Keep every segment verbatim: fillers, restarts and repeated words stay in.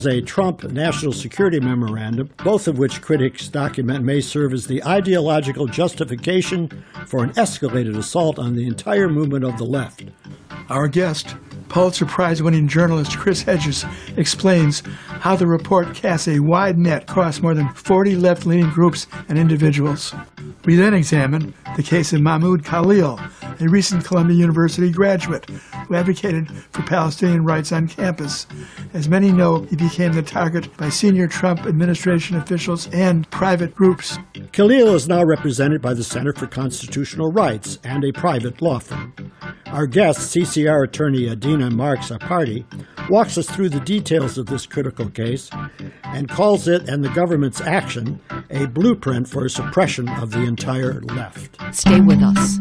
A Trump national security memorandum, both of which critics document may serve as the ideological justification for an escalated assault on the entire movement of the left. Our guest, Pulitzer Prize-winning journalist Chris Hedges, explains how the report casts a wide net across more than forty left-leaning groups and individuals. We then examine the case of Mahmoud Khalil, a recent Columbia University graduate who advocated for Palestinian rights on campus. As many know, he became the target by senior Trump administration officials and private groups. Khalil is now represented by the Center for Constitutional Rights and a private law firm. Our guest, C C R attorney Adina Marks Aparti, walks us through the details of this critical case and calls it and the government's action a blueprint for suppression of the entire left. Stay with us.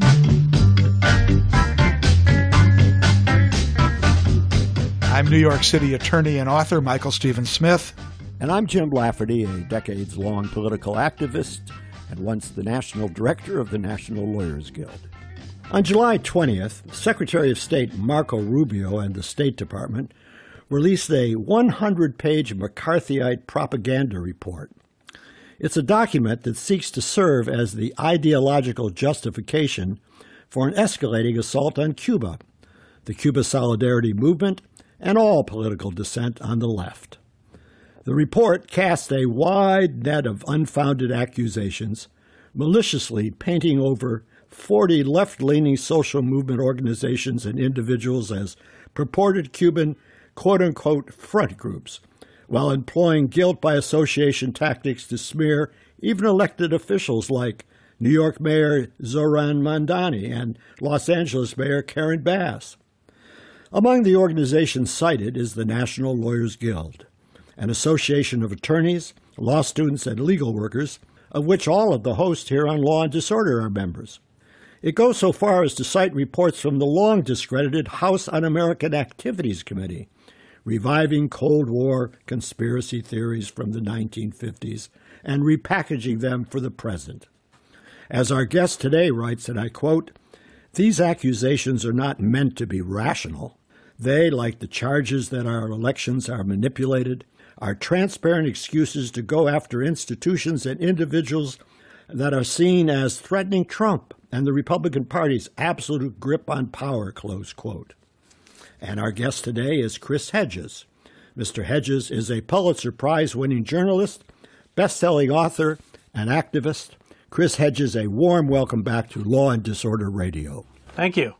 I'm New York City attorney and author Michael Stephen Smith. And I'm Jim Lafferty, a decades-long political activist and once the national director of the National Lawyers Guild. On July twentieth, Secretary of State Marco Rubio and the State Department released a one hundred page McCarthyite propaganda report. It's a document that seeks to serve as the ideological justification for an escalating assault on Cuba, the Cuba Solidarity Movement, and all political dissent on the left. The report casts a wide net of unfounded accusations, maliciously painting over forty left-leaning social movement organizations and individuals as purported Cuban quote-unquote front groups, while employing guilt by association tactics to smear even elected officials like New York Mayor Zoran Mandani and Los Angeles Mayor Karen Bass. Among the organizations cited is the National Lawyers Guild, an association of attorneys, law students, and legal workers, of which all of the hosts here on Law and Disorder are members. It goes so far as to cite reports from the long-discredited House Un-American Activities Committee, reviving Cold War conspiracy theories from the nineteen fifties and repackaging them for the present. As our guest today writes, and I quote, "These accusations are not meant to be rational. They, like the charges that our elections are manipulated, are transparent excuses to go after institutions and individuals that are seen as threatening Trump and the Republican Party's absolute grip on power," close quote. And our guest today is Chris Hedges. Mister Hedges is a Pulitzer Prize-winning journalist, best-selling author, and activist. Chris Hedges, a warm welcome back to Law and Disorder Radio. Thank you.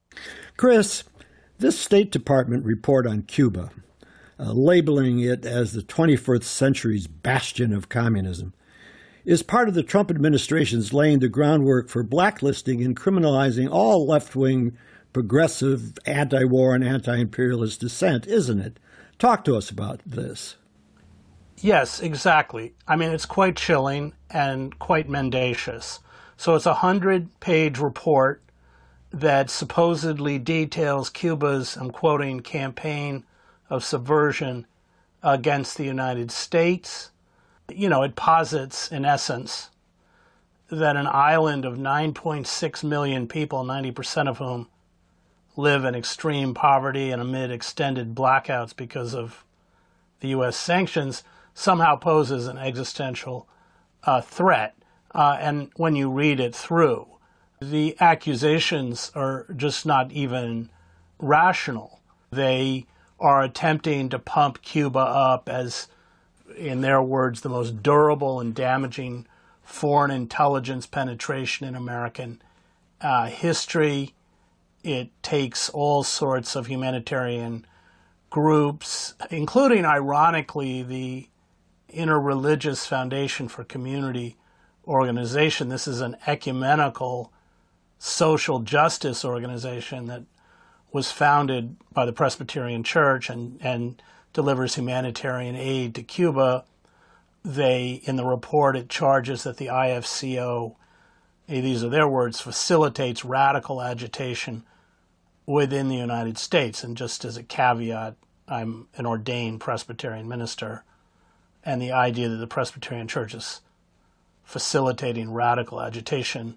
Chris, this State Department report on Cuba, uh, labeling it as the twenty-first century's bastion of communism, is part of the Trump administration's laying the groundwork for blacklisting and criminalizing all left-wing, progressive, anti-war and anti-imperialist dissent, isn't it? Talk to us about this. Yes, exactly. I mean, it's quite chilling and quite mendacious. So it's a hundred-page report that supposedly details Cuba's, I'm quoting, campaign of subversion against the United States. You know, it posits, in essence, that an island of nine point six million people, ninety percent of whom live in extreme poverty and amid extended blackouts because of the U S sanctions, somehow poses an existential uh, threat. Uh, and when you read it through, the accusations are just not even rational. They are attempting to pump Cuba up as, in their words, the most durable and damaging foreign intelligence penetration in American uh, history. It takes all sorts of humanitarian groups, including, ironically, the Interreligious Foundation for Community organization. This is an ecumenical social justice organization that was founded by the Presbyterian Church and, and delivers humanitarian aid to Cuba. They, in the report, it charges that the I F C O, these are their words, facilitates radical agitation within the United States. And just as a caveat, I'm an ordained Presbyterian minister, and the idea that the Presbyterian Church is facilitating radical agitation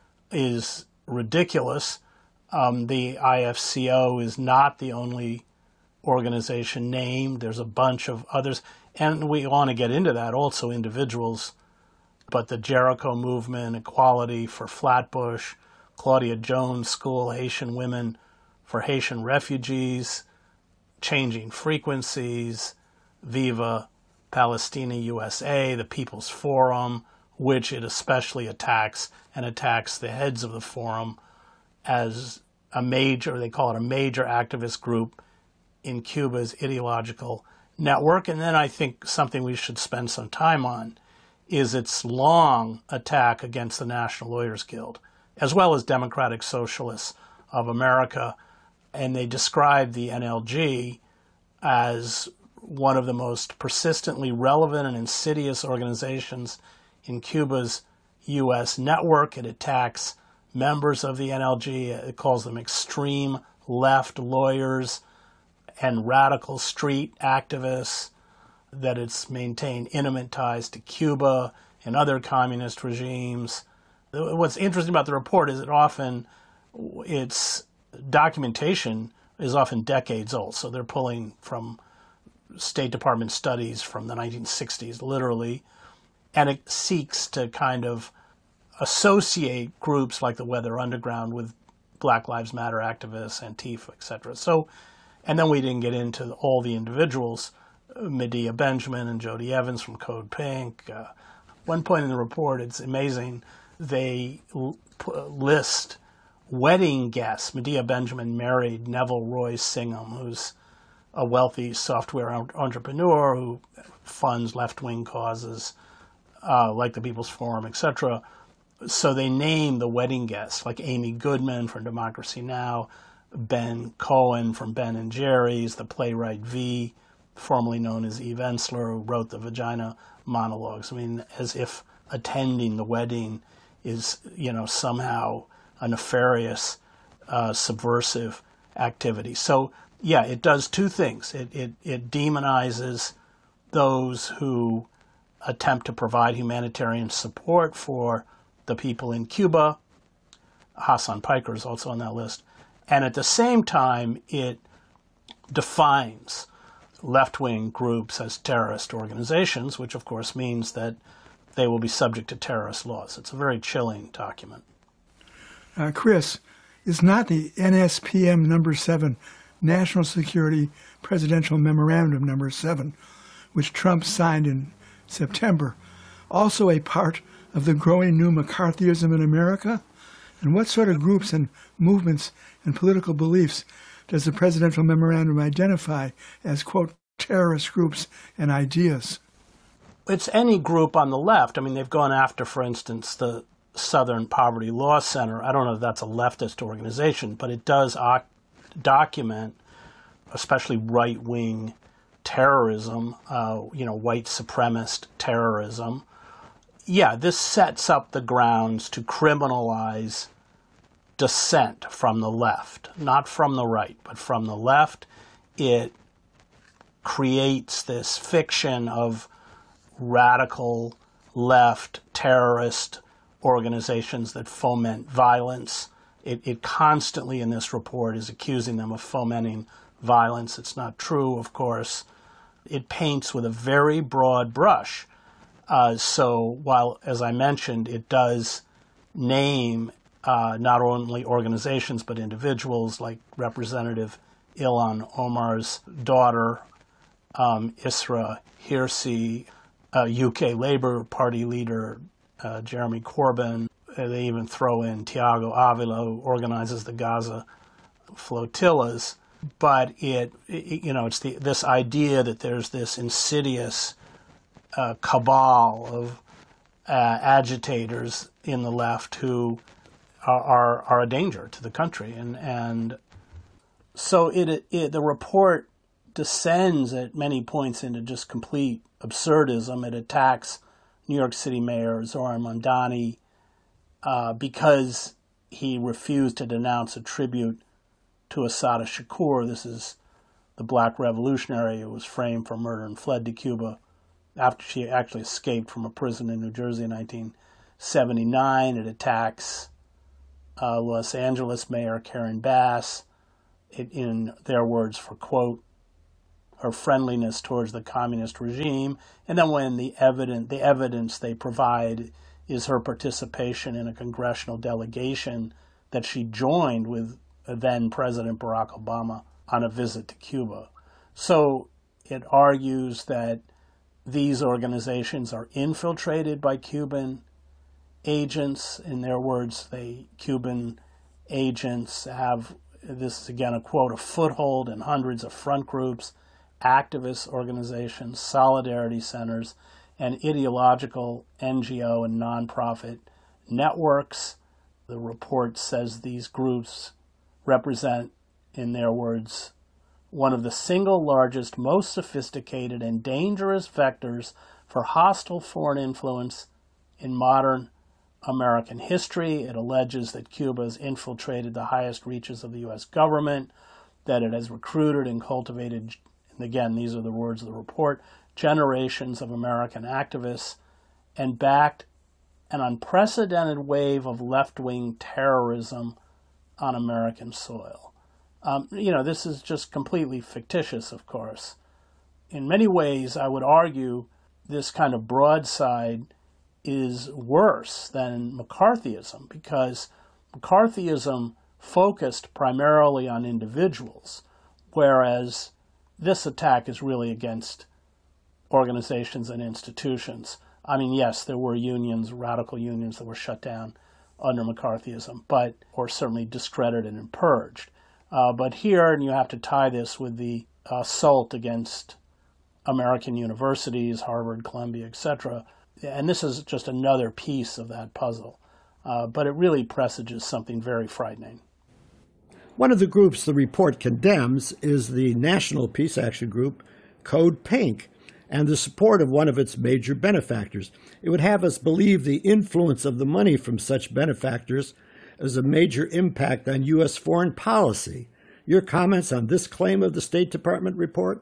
is ridiculous. Um, the I F C O is not the only organization named. There's a bunch of others. And we want to get into that, also individuals. But the Jericho Movement, Equality for Flatbush, Claudia Jones School, Haitian Women for Haitian Refugees, Changing Frequencies, Viva Palestina U S A, the People's Forum, which it especially attacks, and attacks the heads of the forum as a major, they call it a major activist group in Cuba's ideological network. And then I think something we should spend some time on is its long attack against the National Lawyers Guild, as well as Democratic Socialists of America. And they describe the N L G as one of the most persistently relevant and insidious organizations in Cuba's U S network. It attacks members of the N L G. It calls them extreme left lawyers and radical street activists, that it's maintained intimate ties to Cuba and other communist regimes. What's interesting about the report is that often its documentation is often decades old. So they're pulling from State Department studies from the nineteen sixties, literally, and it seeks to kind of associate groups like the Weather Underground with Black Lives Matter activists, Antifa, et cetera. So, and then we didn't get into all the individuals, Medea Benjamin and Jody Evans from Code Pink. Uh, one point in the report, it's amazing, they l- list wedding guests. Medea Benjamin married Neville Roy Singham, who's a wealthy software entrepreneur who funds left-wing causes uh, like the People's Forum, et cetera. So they name the wedding guests, like Amy Goodman from Democracy Now!, Ben Cohen from Ben and Jerry's, the playwright V, formerly known as Eve Ensler, who wrote the Vagina monologues. I mean, as if attending the wedding is, you know, somehow a nefarious, uh, subversive activity. So, yeah, it does two things. It, it, it demonizes those who attempt to provide humanitarian support for the people in Cuba. Hassan Piker is also on that list. And at the same time, it defines left-wing groups as terrorist organizations, which of course means that they will be subject to terrorist laws. It's a very chilling document. Uh, Chris, is not the N S P M number seven, National Security Presidential Memorandum number seven, which Trump signed in September, also a part of the growing new McCarthyism in America? And what sort of groups and movements and political beliefs does the presidential memorandum identify as, quote, terrorist groups and ideas? It's any group on the left. I mean, they've gone after, for instance, the Southern Poverty Law Center. I don't know if that's a leftist organization, but it does oc- document, especially right-wing terrorism, uh, you know, white supremacist terrorism. Yeah, this sets up the grounds to criminalize dissent from the left, not from the right, but from the left. It creates this fiction of radical left terrorist organizations that foment violence. It, it constantly in this report is accusing them of fomenting violence. It's not true, of course. It paints with a very broad brush. Uh, so while, as I mentioned, it does name uh, not only organizations but individuals, like Representative Ilhan Omar's daughter, um, Isra Hirsi, uh, U K Labour Party leader uh, Jeremy Corbyn. Uh, they even throw in Tiago Avila, who organizes the Gaza flotillas. But it, it you know, it's the, this idea that there's this insidious uh, cabal of uh, agitators in the left who are, are are a danger to the country, and and so it, it the report descends at many points into just complete absurdism. It attacks New York City Mayor Zohran Mamdani uh, because he refused to denounce a tribute to Assata Shakur. This is the black revolutionary who was framed for murder and fled to Cuba after she actually escaped from a prison in New Jersey in nineteen seventy-nine. It attacks uh, Los Angeles Mayor Karen Bass, it, in their words, for, quote, her friendliness towards the communist regime, and then when the evidence, the evidence they provide is her participation in a congressional delegation that she joined with then President Barack Obama on a visit to Cuba. So it argues that these organizations are infiltrated by Cuban agents. In their words, they Cuban agents have, this is again a quote, a foothold in hundreds of front groups, activist organizations, solidarity centers, and ideological N G O and nonprofit networks. The report says these groups represent, in their words, one of the single largest, most sophisticated, and dangerous vectors for hostile foreign influence in modern American history. It alleges that Cuba has infiltrated the highest reaches of the U S government, that it has recruited and cultivated, and again, these are the words of the report, generations of American activists, and backed an unprecedented wave of left-wing terrorism on American soil. Um, you know, this is just completely fictitious, of course. In many ways, I would argue this kind of broadside is worse than McCarthyism, because McCarthyism focused primarily on individuals, whereas this attack is really against organizations and institutions. I mean, yes, there were unions, radical unions that were shut down under McCarthyism, but or certainly discredited and purged. Uh, but here, and you have to tie this with the assault against American universities, Harvard, Columbia, et cetera, and this is just another piece of that puzzle. Uh, but it really presages something very frightening. One of the groups the report condemns is the National Peace Action Group, Code Pink, and the support of one of its major benefactors. It would have us believe the influence of the money from such benefactors as a major impact on U S foreign policy. Your comments on this claim of the State Department report?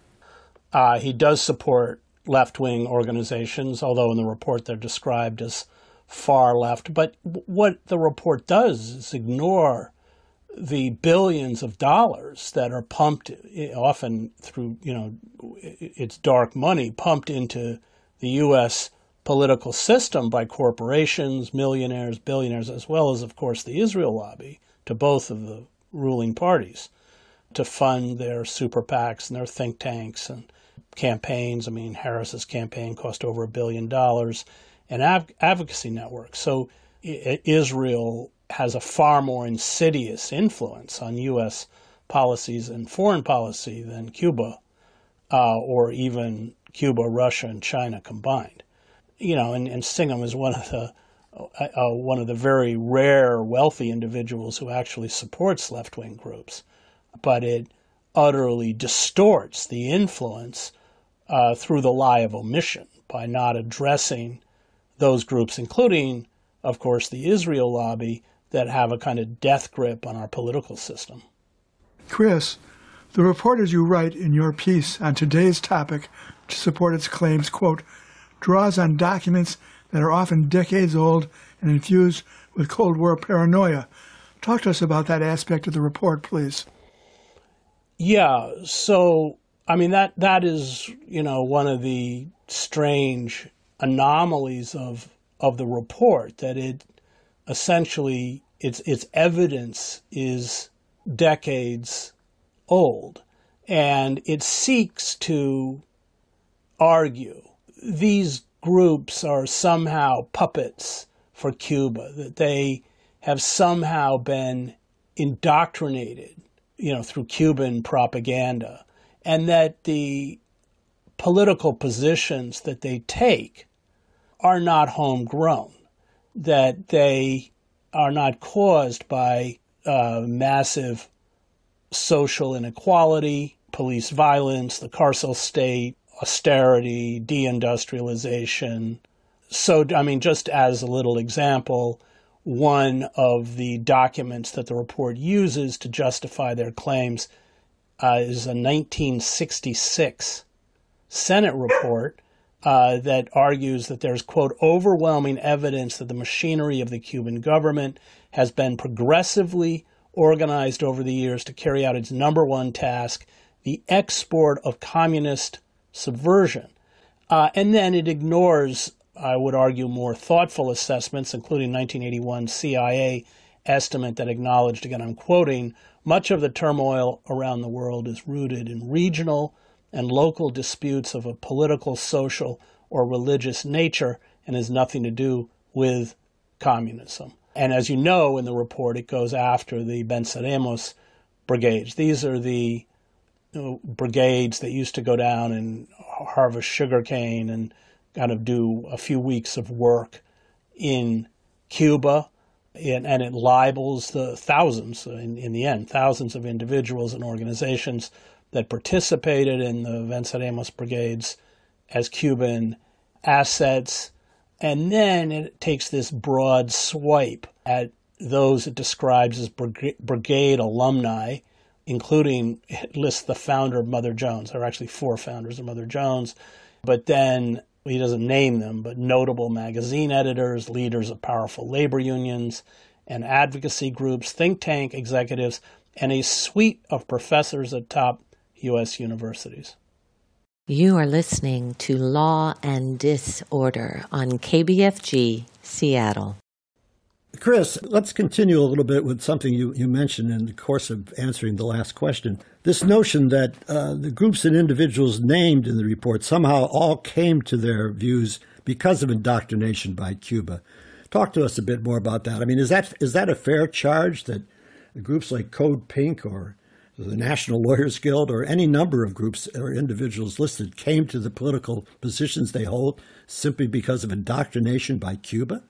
Uh, he does support left-wing organizations, although in the report they're described as far left. But what the report does is ignore the billions of dollars that are pumped, often through, you know, it's dark money, pumped into the U S political system by corporations, millionaires, billionaires, as well as, of course, the Israel lobby, to both of the ruling parties, to fund their super PACs and their think tanks and campaigns. I mean, Harris's campaign cost over a billion dollars, and av- advocacy networks. So I- Israel has a far more insidious influence on U S policies and foreign policy than Cuba, uh, or even Cuba, Russia, and China combined. You know, and, and Singham is one of the uh, uh, one of the very rare wealthy individuals who actually supports left-wing groups, but it utterly distorts the influence uh, through the lie of omission by not addressing those groups, including, of course, the Israel lobby, that have a kind of death grip on our political system. Chris, the report, as you write in your piece on today's topic to support its claims, quote, draws on documents that are often decades old and infused with Cold War paranoia. Talk to us about that aspect of the report, please. Yeah, so, I mean, that that is, you know, one of the strange anomalies of of the report, that it essentially, its its evidence is decades old, and it seeks to argue these groups are somehow puppets for Cuba, that they have somehow been indoctrinated, you know, through Cuban propaganda, and that the political positions that they take are not homegrown, that they are not caused by uh, massive social inequality, police violence, the carceral state, austerity, deindustrialization. So, I mean, just as a little example, one of the documents that the report uses to justify their claims uh, is a nineteen sixty-six Senate report uh, that argues that there's, quote, overwhelming evidence that the machinery of the Cuban government has been progressively organized over the years to carry out its number one task, the export of communist subversion. Uh, and then it ignores, I would argue, more thoughtful assessments, including nineteen eighty-one C I A estimate that acknowledged, again, I'm quoting, much of the turmoil around the world is rooted in regional and local disputes of a political, social, or religious nature and has nothing to do with communism. And as you know, in the report, it goes after the Venceremos brigades. These are the you know, brigades that used to go down and harvest sugarcane and kind of do a few weeks of work in Cuba. And, and it libels the thousands, in, in the end, thousands of individuals and organizations that participated in the Venceremos brigades as Cuban assets. And then it takes this broad swipe at those it describes as brigade, brigade alumni, including, it lists the founder of Mother Jones. There are actually four founders of Mother Jones. But then he doesn't name them, but notable magazine editors, leaders of powerful labor unions and advocacy groups, think tank executives, and a suite of professors at top U S universities. You are listening to Law and Disorder on K B F G, Seattle. Chris, let's continue a little bit with something you, you mentioned in the course of answering the last question. This notion that uh, the groups and individuals named in the report somehow all came to their views because of indoctrination by Cuba. Talk to us a bit more about that. I mean, is that is that a fair charge that groups like Code Pink or the National Lawyers Guild or any number of groups or individuals listed came to the political positions they hold simply because of indoctrination by Cuba?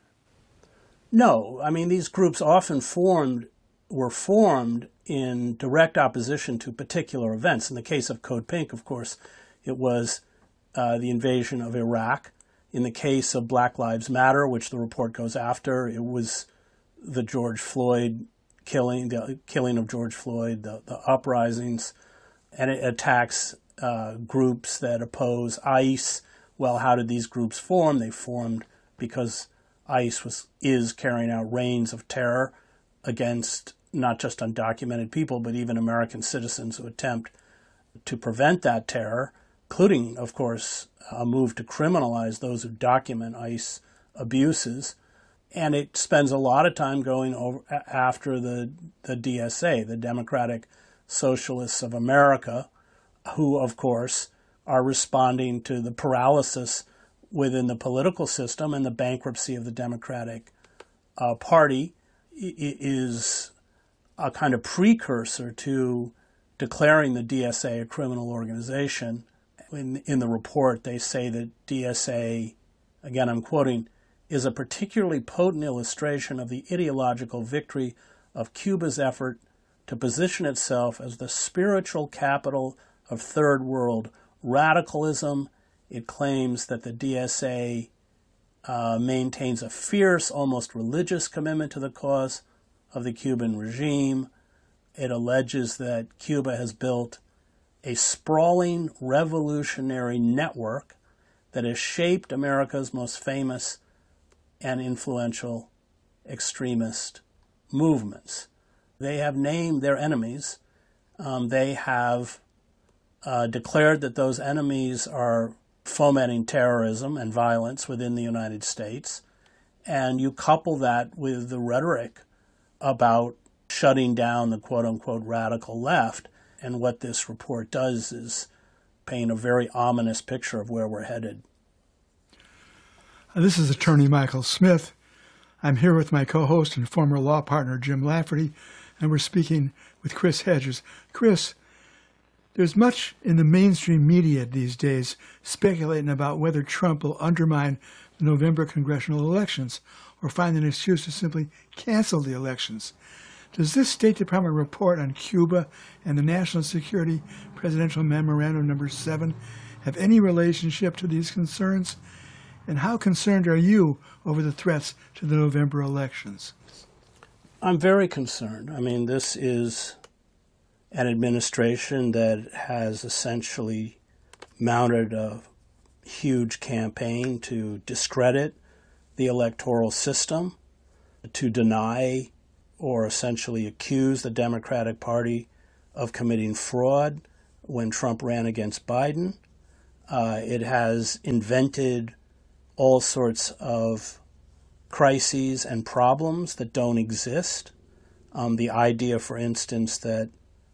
No. I mean, these groups often formed, were formed in direct opposition to particular events. In the case of Code Pink, of course, it was uh, the invasion of Iraq. In the case of Black Lives Matter, which the report goes after, it was the George Floyd killing, the killing of George Floyd, the, the uprisings, and it attacks uh, groups that oppose ICE. Well, how did these groups form? They formed because ICE was is carrying out reigns of terror against not just undocumented people, but even American citizens who attempt to prevent that terror, including, of course, a move to criminalize those who document ICE abuses. And it spends a lot of time going over after the, the D S A, the Democratic Socialists of America, who, of course, are responding to the paralysis within the political system and the bankruptcy of the Democratic uh, Party is a kind of precursor to declaring the D S A a criminal organization. In, in the report, they say that D S A, again I'm quoting, is a particularly potent illustration of the ideological victory of Cuba's effort to position itself as the spiritual capital of third world radicalism. It claims that the D S A uh, maintains a fierce, almost religious commitment to the cause of the Cuban regime. It alleges that Cuba has built a sprawling revolutionary network that has shaped America's most famous and influential extremist movements. They have named their enemies. Um, they have uh, declared that those enemies are fomenting terrorism and violence within the United States. And you couple that with the rhetoric about shutting down the quote-unquote radical left, and what this report does is paint a very ominous picture of where we're headed. This is attorney Michael Smith. I'm here with my co-host and former law partner Jim Lafferty, and we're speaking with Chris Hedges. Chris, there's much in the mainstream media these days speculating about whether Trump will undermine the November congressional elections or find an excuse to simply cancel the elections. Does this State Department report on Cuba and the National Security Presidential Memorandum Number seven have any relationship to these concerns? And how concerned are you over the threats to the November elections? I'm very concerned. I mean, this is an administration that has essentially mounted a huge campaign to discredit the electoral system, to deny or essentially accuse the Democratic Party of committing fraud, when Trump ran against Biden. Uh, it has invented all sorts of crises and problems that don't exist. Um, the idea, for instance, that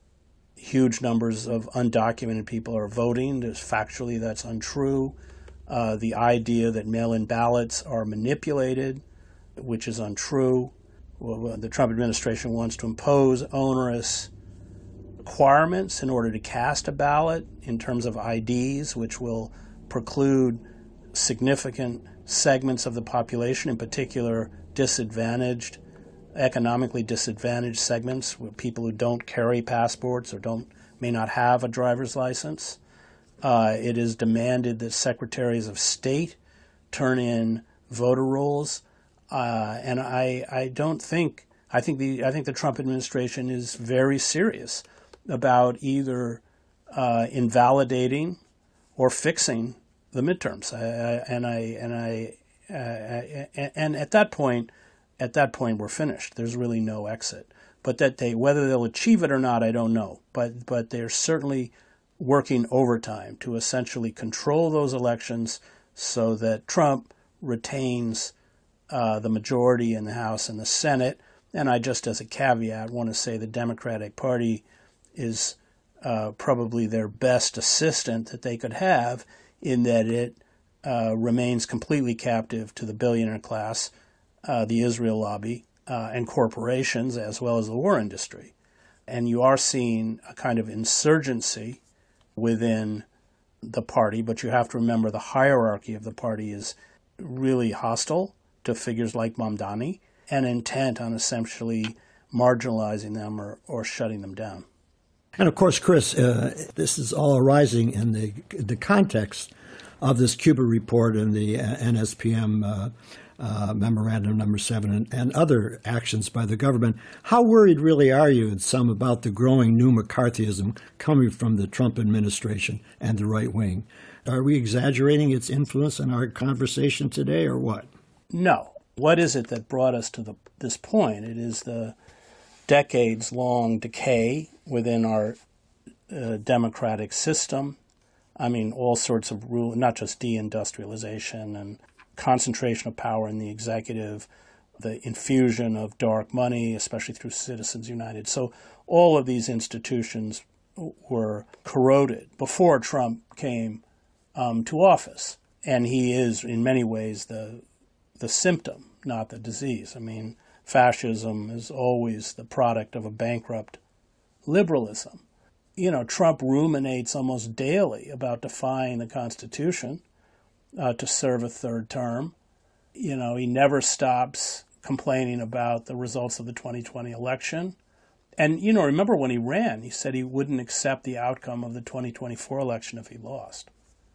huge numbers of undocumented people are voting, there's, factually that's untrue. Uh, the idea that mail-in ballots are manipulated, which is untrue. Well, the Trump administration wants to impose onerous requirements in order to cast a ballot in terms of I Ds, which will preclude significant segments of the population, in particular disadvantaged, economically disadvantaged segments, with people who don't carry passports or don't may not have a driver's license. Uh, it is demanded that secretaries of state turn in voter rolls, uh, and I, I don't think I think the I think the Trump administration is very serious about either uh, invalidating or fixing the midterms. I, I, and I and I uh, and at that point, at that point, we're finished. There's really no exit. But that they whether they'll achieve it or not, I don't know. But but they're certainly working overtime to essentially control those elections so that Trump retains uh, the majority in the House and the Senate. And I just, as a caveat, want to say the Democratic Party is uh, probably their best assistant that they could have, in that it uh, remains completely captive to the billionaire class, uh, the Israel lobby, uh, and corporations, as well as the war industry. And you are seeing a kind of insurgency within the party, but you have to remember the hierarchy of the party is really hostile to figures like Mamdani and intent on essentially marginalizing them or, or shutting them down. And of course, Chris, uh, this is all arising in the the context of this Cuba report and the N S P M uh, uh, memorandum number seven and, and other actions by the government. How worried really are you and some about the growing new McCarthyism coming from the Trump administration and the right wing? Are we exaggerating its influence in our conversation today, or what? No. What is it that brought us to the, this point? It is the decades-long decay within our uh, democratic system. I mean, all sorts of rule, not just deindustrialization and concentration of power in the executive, the infusion of dark money, especially through Citizens United. So all of these institutions were corroded before Trump came um, to office. And he is, in many ways, the the symptom, not the disease. I mean, fascism is always the product of a bankrupt liberalism. You know, Trump ruminates almost daily about defying the Constitution uh, to serve a third term. You know, he never stops complaining about the results of the twenty twenty election. And, you know, remember when he ran, he said he wouldn't accept the outcome of the twenty twenty-four election if he lost.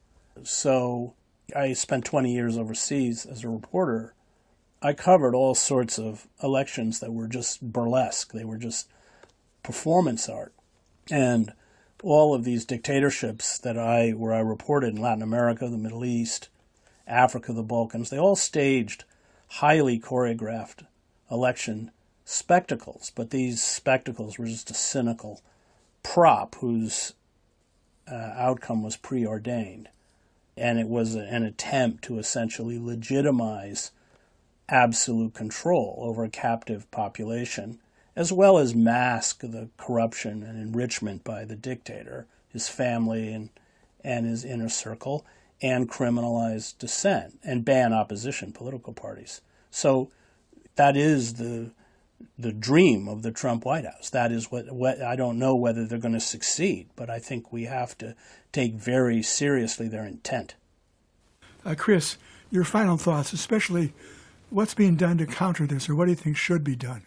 So I spent twenty years overseas as a reporter. I covered all sorts of elections that were just burlesque. They were just performance art. And all of these dictatorships that I, where I reported in Latin America, the Middle East, Africa, the Balkans, they all staged highly choreographed election spectacles. But these spectacles were just a cynical prop whose uh, outcome was preordained. And it was an attempt to essentially legitimize absolute control over a captive population, as well as mask the corruption and enrichment by the dictator, his family and, and his inner circle, and criminalize dissent and ban opposition political parties. So that is the the dream of the Trump White House. That is what, what I don't know whether they're going to succeed, but I think we have to take very seriously their intent. Uh, Chris, your final thoughts, especially what's being done to counter this, or what do you think should be done?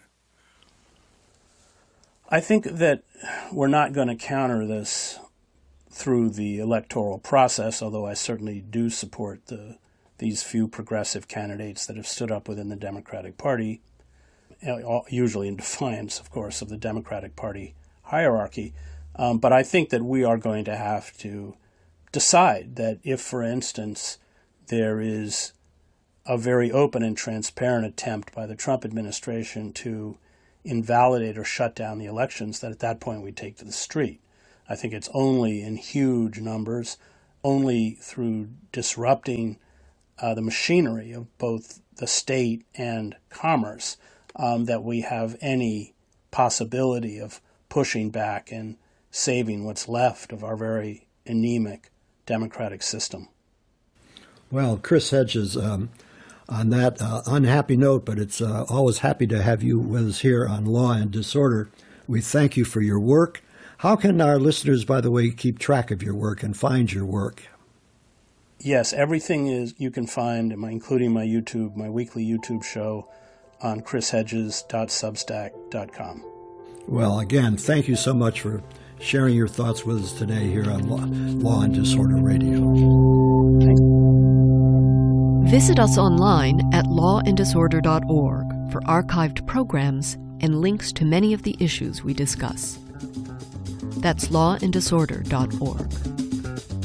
I think that we're not going to counter this through the electoral process, although I certainly do support the these few progressive candidates that have stood up within the Democratic Party, usually in defiance, of course, of the Democratic Party hierarchy. Um, but I think that we are going to have to decide that if, for instance, there is a very open and transparent attempt by the Trump administration to invalidate or shut down the elections, that at that point we take to the street. I think it's only in huge numbers, only through disrupting uh, the machinery of both the state and commerce um, that we have any possibility of pushing back and saving what's left of our very anemic democratic system. Well, Chris Hedges, um, on that uh, unhappy note, but it's uh, always happy to have you with us here on Law and Disorder. We thank you for your work. How can our listeners, by the way, keep track of your work and find your work? Yes, everything is you can find, including my YouTube, my weekly YouTube show, on chris hedges dot substack dot com. Well, again, thank you so much for sharing your thoughts with us today here on Law, Law and Disorder Radio. Thank you. Visit us online at law and disorder dot org for archived programs and links to many of the issues we discuss. That's law and disorder dot org.